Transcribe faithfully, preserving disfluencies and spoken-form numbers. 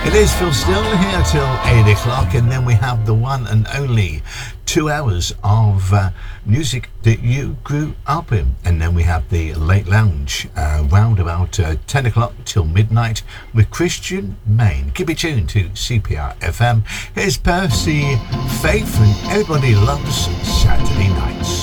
It is Phil Still here till eight o'clock, and then we have the one and only two hours of uh, music that you grew up in. And then we have the Late Lounge uh, round about uh, ten o'clock till midnight with Christian Main. Keep it tuned to C P R F M. Here's Percy Faith, and everybody loves Saturday nights.